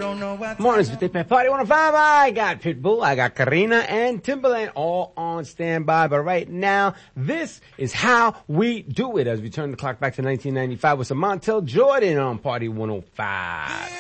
Mornings with Dip Party 105. I got Pitbull, I got Karina, and Timbaland all on standby. But right now, this is how we do it as we turn the clock back to 1995 with some Montel Jordan on Party 105.